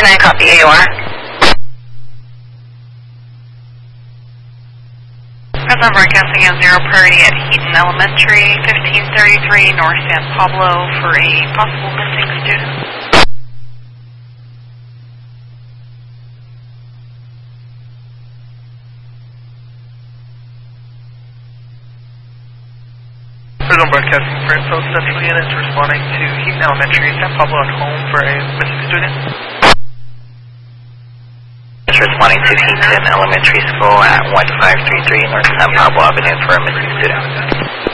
10-9, copy AOR. Present broadcasting on 0 priority at Heaton Elementary, 1533 North San Pablo for a possible missing student. Present broadcasting for info, Central units responding to Heaton Elementary, San Pablo at home for a missing student. Responding to Heaton Elementary School at 1533 North San Pablo Avenue for a missing student.